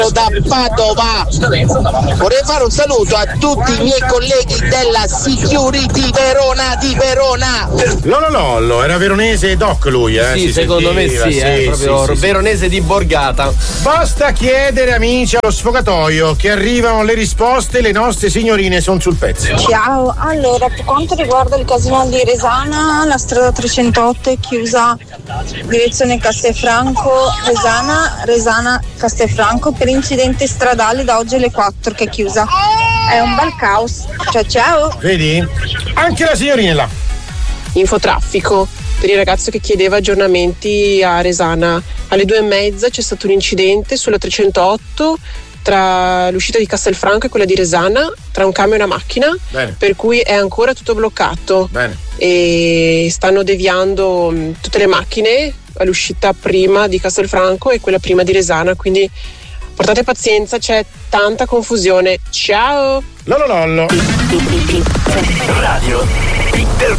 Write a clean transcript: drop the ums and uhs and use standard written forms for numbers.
da Padova. Vorrei fare un saluto a tutti i miei colleghi della Security Verona di Verona. Lololollo, era veronese doc lui, Sì, secondo me sì, proprio veronese di Borgata. Basta chiedere, amici, allo sfogatoio che arrivano le risposte, le nostre signorine sono sul pezzo. Ciao, allora per quanto riguarda il casino di Resana, la strada 308 è chiusa direzione Castelfranco, Resana Castelfranco per incidente stradale da oggi alle 4 che è chiusa. È un bel caos. Ciao. Vedi? Anche la signorina là. Infotraffico per il ragazzo che chiedeva aggiornamenti a Resana. Alle 2:30 c'è stato un incidente sulla 308 tra l'uscita di Castelfranco e quella di Resana, tra un camion e una macchina. Bene. Per cui è ancora tutto bloccato. Bene. E stanno deviando tutte le macchine all'uscita prima di Castelfranco e quella prima di Resana, quindi portate pazienza, c'è tanta confusione. Ciao. Lololollo. Radio Peter